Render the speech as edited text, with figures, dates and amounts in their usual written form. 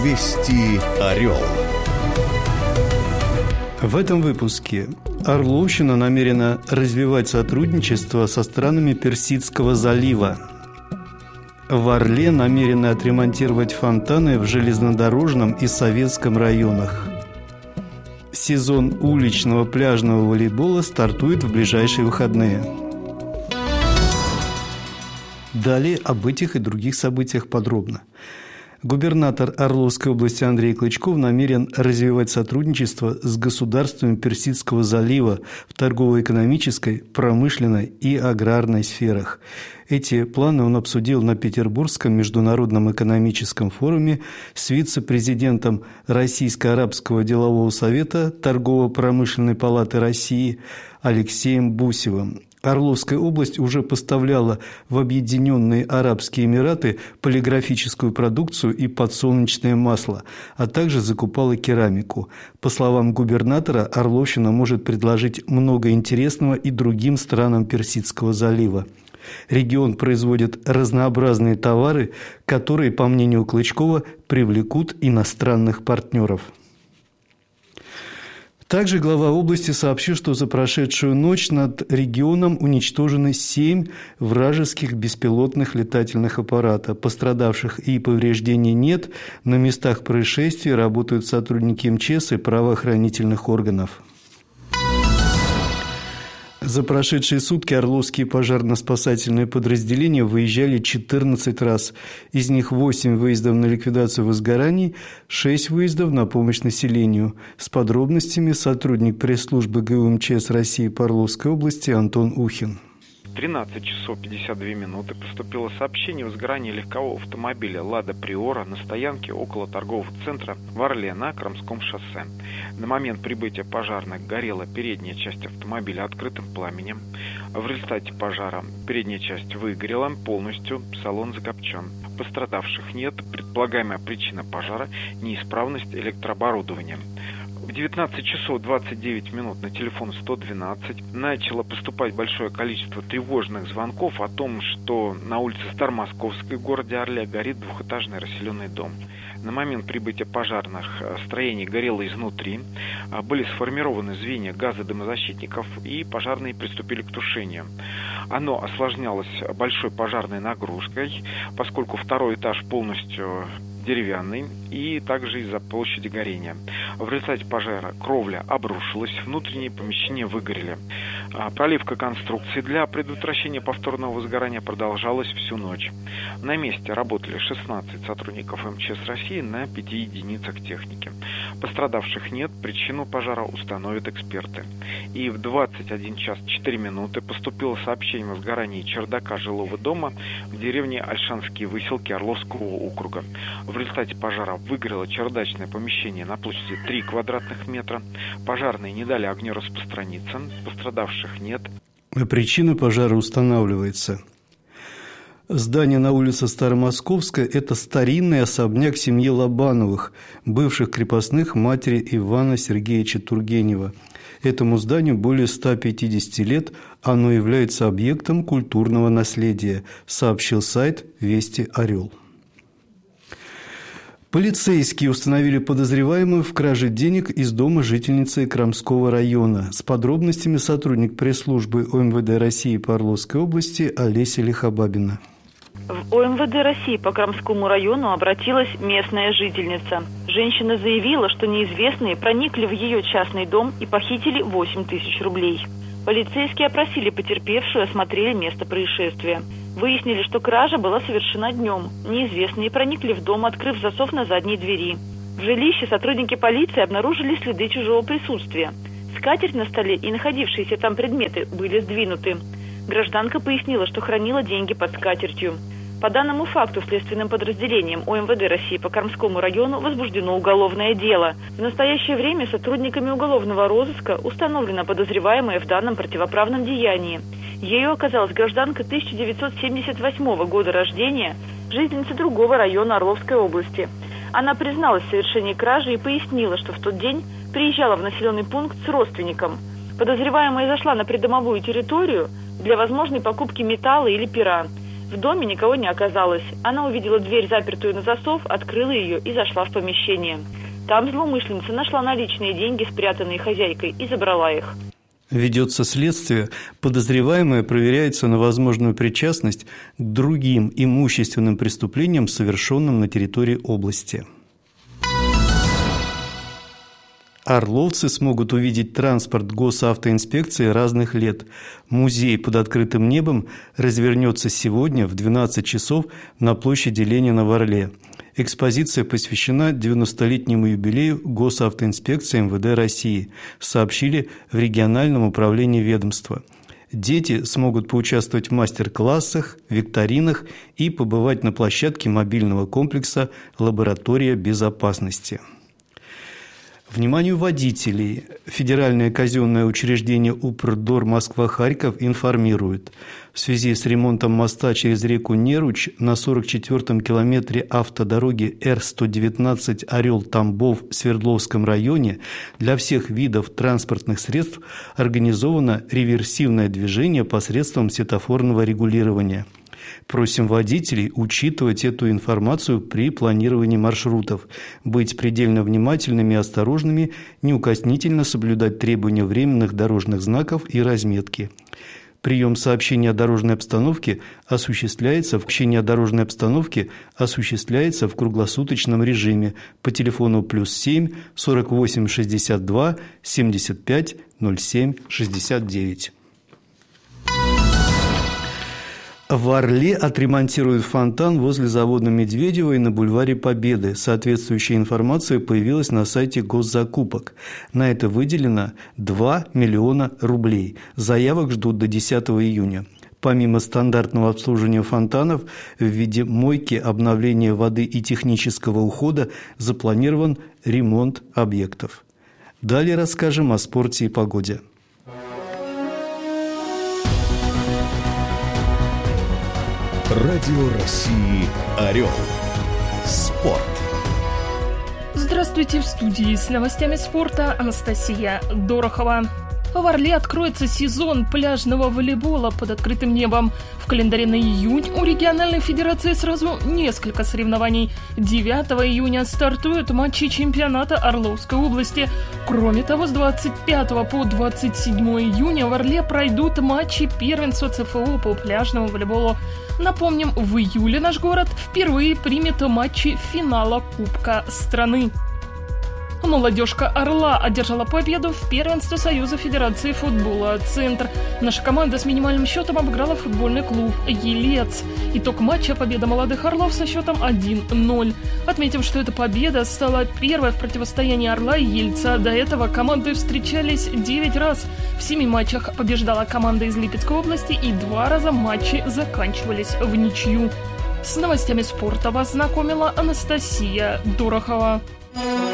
Вести Орел. В этом выпуске Орловщина намерена развивать сотрудничество со странами Персидского залива. В Орле намерены отремонтировать фонтаны в железнодорожном и Советском районах. Сезон уличного пляжного волейбола стартует в ближайшие выходные. Далее об этих и других событиях подробно. Губернатор Орловской области Андрей Клычков намерен развивать сотрудничество с государствами Персидского залива в торгово-экономической, промышленной и аграрной сферах. Эти планы он обсудил на Петербургском международном экономическом форуме с вице-президентом Российско-арабского делового совета Торгово-промышленной палаты России Алексеем Бусевым. Орловская область уже поставляла в Объединенные Арабские Эмираты полиграфическую продукцию и подсолнечное масло, а также закупала керамику. По словам губернатора, Орловщина может предложить много интересного и другим странам Персидского залива. Регион производит разнообразные товары, которые, по мнению Клычкова, привлекут иностранных партнеров. Также глава области сообщил, что за прошедшую ночь над регионом уничтожены 7 вражеских беспилотных летательных аппаратов. Пострадавших и повреждений нет. На местах происшествия работают сотрудники МЧС и правоохранительных органов. За прошедшие сутки орловские пожарно-спасательные подразделения выезжали 14 раз. Из них 8 выездов на ликвидацию возгораний, 6 выездов на помощь населению. С подробностями сотрудник пресс-службы ГУ МЧС России по Орловской области Антон Ухин. В 13 часов 52 минуты поступило сообщение о возгорании легкового автомобиля «Лада Приора» на стоянке около торгового центра в Орле на Крамском шоссе. На момент прибытия пожарных горела передняя часть автомобиля открытым пламенем. В результате пожара передняя часть выгорела полностью, салон закопчен. Пострадавших нет. Предполагаемая причина пожара – неисправность электрооборудования. В 19 часов 29 минут на телефон 112 начало поступать большое количество тревожных звонков о том, что на улице Старомосковской в городе Орле горит двухэтажный расселенный дом. На момент прибытия пожарных строение горело изнутри, были сформированы звенья газодымозащитников и пожарные приступили к тушению. Оно осложнялось большой пожарной нагрузкой, поскольку второй этаж полностью деревянный и также из-за площади горения. В результате пожара кровля обрушилась, внутренние помещения выгорели. Проливка конструкции для предотвращения повторного возгорания продолжалась всю ночь. На месте работали 16 сотрудников МЧС России на 5 единицах техники. Пострадавших нет, причину пожара установят эксперты. И в 21 час 4 минуты поступило сообщение о возгорании чердака жилого дома в деревне Ольшанские Выселки Орловского округа. В результате пожара выгорело чердачное помещение на площади 3 квадратных метра. Пожарные не дали огню распространиться. Пострадавших нет. Причина пожара устанавливается. Здание на улице Старомосковская – это старинный особняк семьи Лобановых, бывших крепостных матери Ивана Сергеевича Тургенева. Этому зданию более 150 лет, оно является объектом культурного наследия, сообщил сайт «Вести Орел». Полицейские установили подозреваемую в краже денег из дома жительницы Крамского района. С подробностями сотрудник пресс-службы ОМВД России по Орловской области Олеся Лихобабина. В ОМВД России по Крамскому району обратилась местная жительница. Женщина заявила, что неизвестные проникли в ее частный дом и похитили 8 тысяч рублей. Полицейские опросили потерпевшую и осмотрели место происшествия. Выяснили, что кража была совершена днем. Неизвестные проникли в дом, открыв засов на задней двери. В жилище сотрудники полиции обнаружили следы чужого присутствия. Скатерть на столе и находившиеся там предметы были сдвинуты. Гражданка пояснила, что хранила деньги под скатертью. По данному факту следственным подразделением ОМВД России по Крамскому району возбуждено уголовное дело. В настоящее время сотрудниками уголовного розыска установлена подозреваемая в данном противоправном деянии. Ею оказалась гражданка 1978 года рождения, жительница другого района Орловской области. Она призналась в совершении кражи и пояснила, что в тот день приезжала в населенный пункт с родственником. Подозреваемая зашла на придомовую территорию для возможной покупки металла или пера. В доме никого не оказалось. Она увидела дверь, запертую на засов, открыла ее и зашла в помещение. Там злоумышленница нашла наличные деньги, спрятанные хозяйкой, и забрала их. Ведется следствие, подозреваемая проверяется на возможную причастность к другим имущественным преступлениям, совершенным на территории области. Орловцы смогут увидеть транспорт госавтоинспекции разных лет. Музей под открытым небом развернется сегодня в 12 часов на площади Ленина в Орле. Экспозиция посвящена 90-летнему юбилею госавтоинспекции МВД России, сообщили в региональном управлении ведомства. Дети смогут поучаствовать в мастер-классах, викторинах и побывать на площадке мобильного комплекса «Лаборатория безопасности». Вниманию водителей. Федеральное казенное учреждение Управдор Москва-Харьков информирует. В связи с ремонтом моста через реку Неруч на 44-м километре автодороги Р-119 Орел-Тамбов в Свердловском районе для всех видов транспортных средств организовано реверсивное движение посредством светофорного регулирования. Просим водителей учитывать эту информацию при планировании маршрутов, быть предельно внимательными и осторожными, неукоснительно соблюдать требования временных дорожных знаков и разметки. Прием сообщений о дорожной обстановке осуществляется в круглосуточном режиме по телефону +7 48 62 75 07 69. В Орле отремонтируют фонтан возле завода Медведева и на бульваре Победы. Соответствующая информация появилась на сайте госзакупок. На это выделено 2 миллиона рублей. Заявок ждут до 10 июня. Помимо стандартного обслуживания фонтанов в виде мойки, обновления воды и технического ухода запланирован ремонт объектов. Далее расскажем о спорте и погоде. Радио России «Орел». Спорт. Здравствуйте, в студии с новостями спорта Анастасия Дорохова. В Орле откроется сезон пляжного волейбола под открытым небом. В календаре на июнь у региональной федерации сразу несколько соревнований. 9 июня стартуют матчи чемпионата Орловской области. Кроме того, с 25 по 27 июня в Орле пройдут матчи первенства ЦФО по пляжному волейболу. Напомним, в июле наш город впервые примет матчи финала Кубка страны. Молодежка Орла одержала победу в первенстве Союза Федерации футбола «Центр». Наша команда с минимальным счетом обыграла футбольный клуб «Елец». Итог матча — победа молодых орлов со счетом 1-0. Отметим, что эта победа стала первой в противостоянии Орла и Ельца. До этого команды встречались 9 раз. В 7 матчах побеждала команда из Липецкой области, и 2 раза матчи заканчивались в ничью. С новостями спорта вас знакомила Анастасия Дорохова.